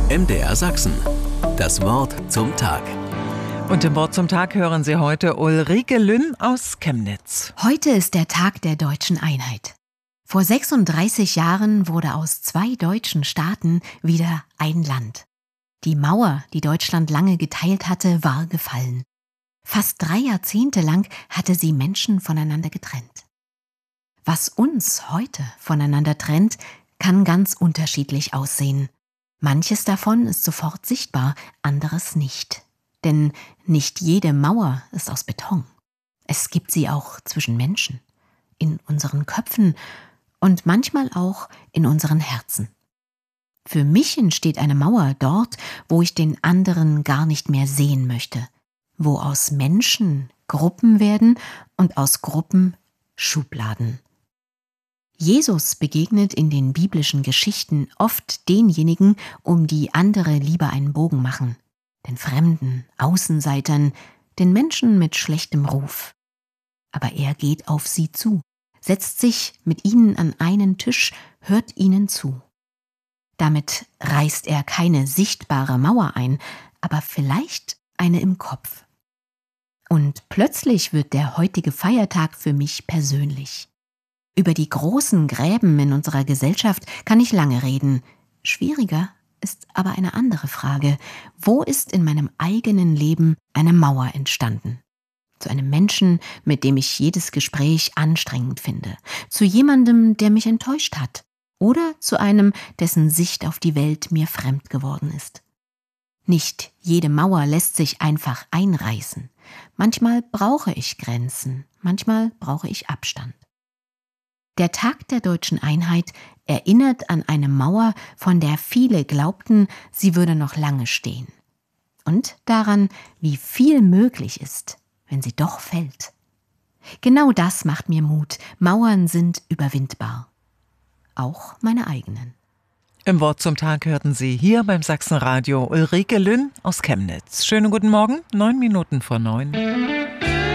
MDR Sachsen. Das Wort zum Tag. Und im Wort zum Tag hören Sie heute Ulrike Lünn aus Chemnitz. Heute ist der Tag der deutschen Einheit. Vor 36 Jahren wurde aus 2 deutschen Staaten wieder ein Land. Die Mauer, die Deutschland lange geteilt hatte, war gefallen. Fast 3 Jahrzehnte lang hatte sie Menschen voneinander getrennt. Was uns heute voneinander trennt, kann ganz unterschiedlich aussehen. Manches davon ist sofort sichtbar, anderes nicht. Denn nicht jede Mauer ist aus Beton. Es gibt sie auch zwischen Menschen, in unseren Köpfen und manchmal auch in unseren Herzen. Für mich entsteht eine Mauer dort, wo ich den anderen gar nicht mehr sehen möchte, wo aus Menschen Gruppen werden und aus Gruppen Schubladen. Jesus begegnet in den biblischen Geschichten oft denjenigen, um die andere lieber einen Bogen machen, den Fremden, Außenseitern, den Menschen mit schlechtem Ruf. Aber er geht auf sie zu, setzt sich mit ihnen an einen Tisch, hört ihnen zu. Damit reißt er keine sichtbare Mauer ein, aber vielleicht eine im Kopf. Und plötzlich wird der heutige Feiertag für mich persönlich. Über die großen Gräben in unserer Gesellschaft kann ich lange reden. Schwieriger ist aber eine andere Frage. Wo ist in meinem eigenen Leben eine Mauer entstanden? Zu einem Menschen, mit dem ich jedes Gespräch anstrengend finde. Zu jemandem, der mich enttäuscht hat. Oder zu einem, dessen Sicht auf die Welt mir fremd geworden ist. Nicht jede Mauer lässt sich einfach einreißen. Manchmal brauche ich Grenzen, manchmal brauche ich Abstand. Der Tag der deutschen Einheit erinnert an eine Mauer, von der viele glaubten, sie würde noch lange stehen. Und daran, wie viel möglich ist, wenn sie doch fällt. Genau das macht mir Mut. Mauern sind überwindbar. Auch meine eigenen. Im Wort zum Tag hörten Sie hier beim Sachsenradio Ulrike Lünn aus Chemnitz. Schönen guten Morgen, 9 Minuten vor 9.